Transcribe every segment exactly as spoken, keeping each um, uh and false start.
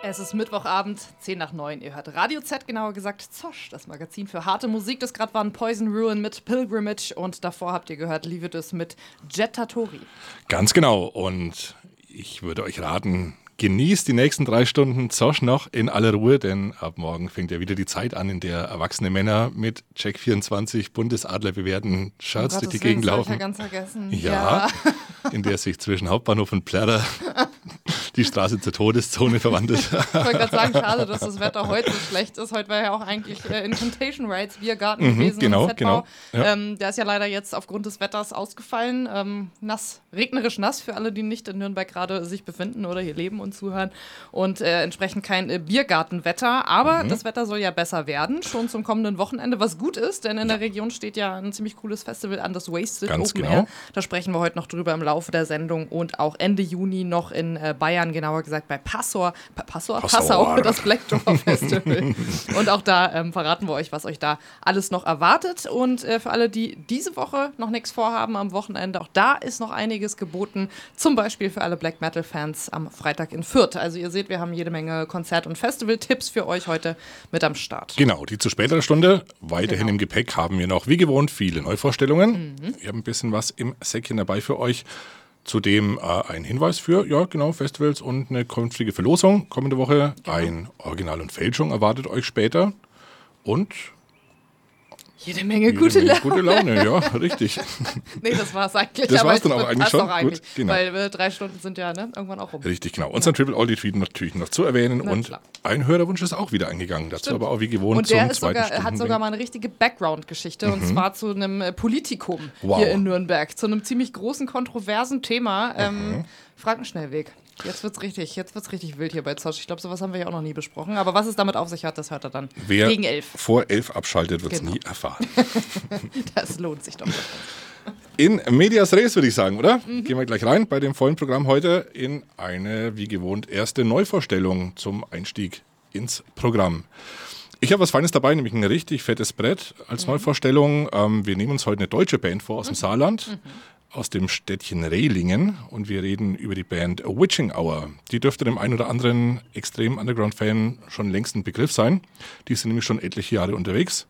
Es ist Mittwochabend, zehn nach neun. Ihr hört Radio Z, genauer gesagt Zosch, das Magazin für harte Musik. Das gerade war ein Poison Ruin mit Pilgrimage und davor habt ihr gehört Leave It mit Jettatori. Ganz genau. Und ich würde euch raten, genießt die nächsten drei Stunden Zosch noch in aller Ruhe, denn ab morgen fängt ja wieder die Zeit an, in der erwachsene Männer mit Check vierundzwanzig Bundesadler bewährten Shirts durch die Gegend laufen. Das habe ich ja ganz vergessen. Ja, ja. In der sich zwischen Hauptbahnhof und Plärrer die Straße zur Todeszone verwandelt. Ich wollte gerade sagen, schade, dass das Wetter heute so schlecht ist. Heute war ja auch eigentlich äh, Incantation Rights Biergarten mhm, gewesen. Genau, im genau. Ja. Ähm, der ist ja leider jetzt aufgrund des Wetters ausgefallen. Ähm, nass, regnerisch nass für alle, die nicht in Nürnberg gerade sich befinden oder hier leben und zuhören. Und äh, entsprechend kein äh, Biergartenwetter. Aber mhm. das Wetter soll ja besser werden, schon zum kommenden Wochenende, was gut ist, denn in ja. der Region steht ja ein ziemlich cooles Festival an, das Wasted Ganz Open genau. Air. Da sprechen wir heute noch drüber im Laufe der Sendung und auch Ende Juni noch in äh, Bayern, genauer gesagt bei Passau, pa- Passau? Passau, das Black Door Festival. Und auch da ähm, verraten wir euch, was euch da alles noch erwartet. Und äh, für alle, die diese Woche noch nichts vorhaben am Wochenende, auch da ist noch einiges geboten. Zum Beispiel für alle Black Metal Fans am Freitag in Fürth. Also ihr seht, wir haben jede Menge Konzert- und Festival-Tipps für euch heute mit am Start. Genau, die zu späterer Stunde. Weiterhin genau. Im Gepäck haben wir noch, wie gewohnt, viele Neuvorstellungen. Mhm. Wir haben ein bisschen was im Säckchen dabei für euch. Zudem äh, ein Hinweis für, ja genau, Festivals und eine künftige Verlosung kommende Woche. Genau. Ein Original und Fälschung erwartet euch später. Und jede Menge jede gute Menge Laune. Gute Laune, ja, richtig. Nee, das war es eigentlich. Das war es dann auch eigentlich schon. Eigentlich, Gut, genau. Weil äh, drei Stunden sind ja ne, irgendwann auch rum. Richtig, genau. Unseren ja. Triple Oldie Tweet natürlich noch zu erwähnen. Na, und klar. Ein Hörerwunsch ist auch wieder eingegangen. Dazu Stimmt. aber auch wie gewohnt und der zum ist zweiten sogar, hat sogar mal eine richtige Background-Geschichte. Mhm. Und zwar zu einem äh, Politikum wow. hier in Nürnberg. Zu einem ziemlich großen, kontroversen Thema. Ähm, mhm. Frankenschnellweg. Jetzt wird's richtig, jetzt wird's richtig wild hier bei Zosch. Ich glaube, sowas haben wir ja auch noch nie besprochen. Aber was es damit auf sich hat, das hört er dann Wer gegen elf. vor elf abschaltet, wird es genau. nie erfahren. Das lohnt sich doch. In Medias Res, würde ich sagen, oder? Mhm. Gehen wir gleich rein bei dem vollen Programm heute in eine, wie gewohnt, erste Neuvorstellung zum Einstieg ins Programm. Ich habe was Feines dabei, nämlich ein richtig fettes Brett als mhm. Neuvorstellung. Ähm, wir nehmen uns heute eine deutsche Band vor aus dem mhm. Saarland. Mhm. aus dem Städtchen Rehlingen und wir reden über die Band Witching Hour. Die dürfte dem einen oder anderen extremen Underground-Fan schon längst ein Begriff sein. Die sind nämlich schon etliche Jahre unterwegs.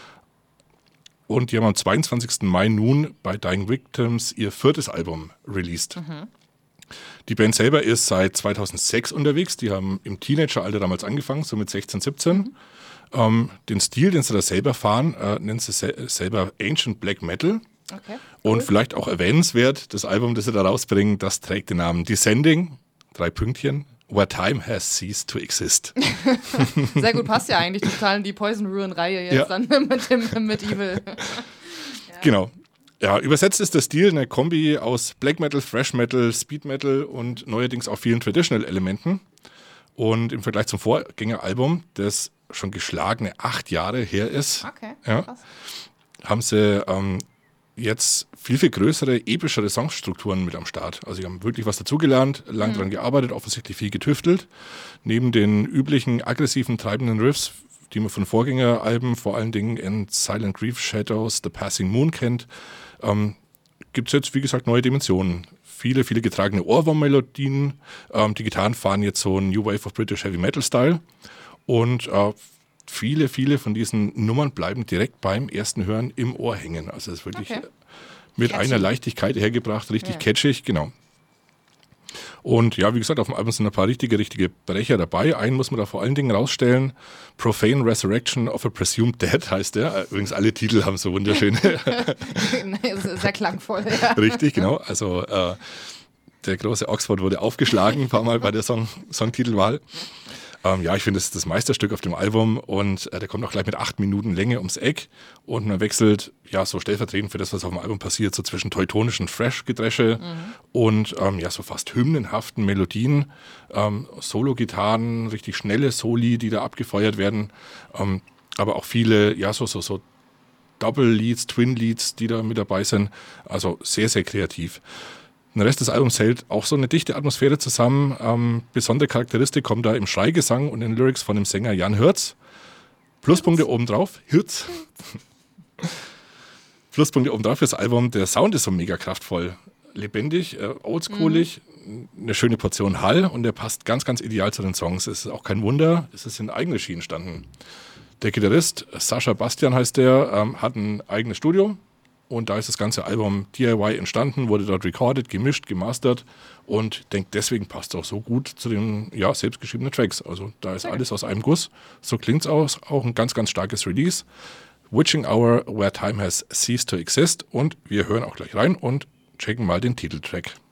Und die haben am zweiundzwanzigsten Mai nun bei Dying Victims ihr viertes Album released. Mhm. Die Band selber ist seit zweitausendsechs unterwegs. Die haben im Teenageralter damals angefangen, so mit sechzehn, siebzehn. Mhm. Ähm, den Stil, den sie da selber fahren, äh, nennen sie se- selber Ancient Black Metal. Okay, cool. Und vielleicht auch erwähnenswert, das Album, das sie da rausbringen, das trägt den Namen Descending, drei Pünktchen, Where Time Has Ceased to Exist. Sehr gut, passt ja eigentlich total in die Poison Ruin-Reihe jetzt ja. dann mit dem mit Evil. Ja. Genau. Ja, übersetzt ist der Stil eine Kombi aus Black Metal, Thrash Metal, Speed Metal und neuerdings auch vielen Traditional-Elementen. Und im Vergleich zum Vorgängeralbum, das schon geschlagene acht Jahre her ist, okay, ja, krass. haben sie ähm, jetzt viel, viel größere, epischere Songstrukturen mit am Start. Also sie haben wirklich was dazugelernt, lang mhm. dran gearbeitet, offensichtlich viel getüftelt. Neben den üblichen aggressiven, treibenden Riffs, die man von Vorgängeralben, vor allen Dingen in Silent Grief, Shadows, The Passing Moon kennt, ähm, gibt es jetzt, wie gesagt, neue Dimensionen. Viele, viele getragene Ohrwurm-Melodien. Ähm, die Gitarren fahren jetzt so ein New Wave of British Heavy Metal Style. Und äh, viele, viele von diesen Nummern bleiben direkt beim ersten Hören im Ohr hängen. Also es ist wirklich okay. mit catchy. Einer Leichtigkeit hergebracht, richtig ja. catchig, genau. Und ja, wie gesagt, auf dem Album sind ein paar richtige, richtige Brecher dabei. Einen muss man da vor allen Dingen rausstellen. Profane Resurrection of a Presumed Dead heißt der. Übrigens, alle Titel haben so wunderschöne. Sehr klangvoll, ja. Richtig, genau. Also äh, der große Oxford wurde aufgeschlagen ein paar Mal bei der Song- Songtitelwahl. Ähm, ja, ich finde, das ist das Meisterstück auf dem Album und äh, der kommt auch gleich mit acht Minuten Länge ums Eck und man wechselt ja so stellvertretend für das, was auf dem Album passiert, so zwischen teutonischen Thrash-Gedresche mhm. und ähm, ja so fast hymnenhaften Melodien, ähm, Solo-Gitarren, richtig schnelle Soli, die da abgefeuert werden, ähm, aber auch viele, ja so, so, so Double-Leads, Twin-Leads, die da mit dabei sind, also sehr, sehr kreativ. Der Rest des Albums hält auch so eine dichte Atmosphäre zusammen. Ähm, besondere Charakteristik kommt da im Schreigesang und in den Lyrics von dem Sänger Jan Hirz. Pluspunkte Hirz. obendrauf. Hirz. Pluspunkte obendrauf fürs Album. Der Sound ist so mega kraftvoll. Lebendig, äh, oldschoolig. Mhm. eine schöne Portion Hall und der passt ganz, ganz ideal zu den Songs. Es ist auch kein Wunder, es ist in Eigenregie entstanden. Der Gitarrist, Sascha Bastian heißt der, ähm, hat ein eigenes Studio und da ist das ganze Album D I Y entstanden, wurde dort recorded, gemischt, gemastert und denkt, deswegen passt es auch so gut zu den ja, selbstgeschriebenen Tracks. Also da ist alles aus einem Guss. So klingt es auch, auch ein ganz, ganz starkes Release. Witching Hour, Where Time Has Ceased to Exist und wir hören auch gleich rein und checken mal den Titeltrack.